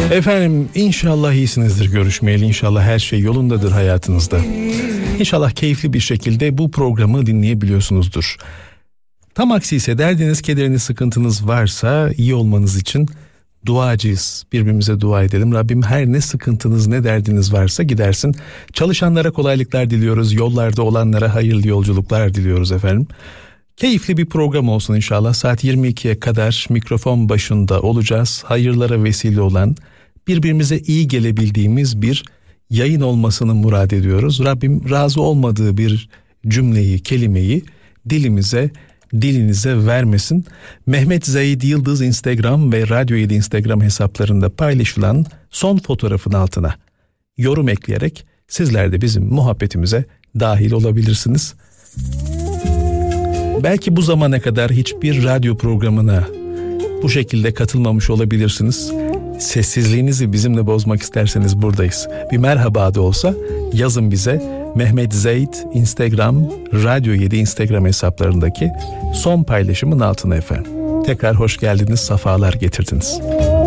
Efendim inşallah iyisinizdir görüşmeyeli, inşallah her şey yolundadır hayatınızda. İnşallah keyifli bir şekilde bu programı dinleyebiliyorsunuzdur. Tam aksi ise derdiniz, kederiniz, sıkıntınız varsa iyi olmanız için duacıyız. Birbirimize dua edelim. Rabbim her ne sıkıntınız, ne derdiniz varsa gidersin. Çalışanlara kolaylıklar diliyoruz. Yollarda olanlara hayırlı yolculuklar diliyoruz efendim. Keyifli bir program olsun inşallah. Saat 22'ye kadar mikrofon başında olacağız. Hayırlara vesile olan, birbirimize iyi gelebildiğimiz bir yayın olmasını murad ediyoruz. Rabbim razı olmadığı bir cümleyi, kelimeyi dilinize vermesin. Mehmet Zahid Yıldız Instagram ve Radyo 7 Instagram hesaplarında paylaşılan son fotoğrafın altına yorum ekleyerek sizler de bizim muhabbetimize dahil olabilirsiniz. Belki bu zamana kadar hiçbir radyo programına bu şekilde katılmamış olabilirsiniz. Sessizliğinizi bizimle bozmak isterseniz buradayız. Bir merhaba da olsa yazın bize. Mehmet Zahid Instagram, Radyo 7 Instagram hesaplarındaki son paylaşımın altına efendim. Tekrar hoş geldiniz, safalar getirdiniz.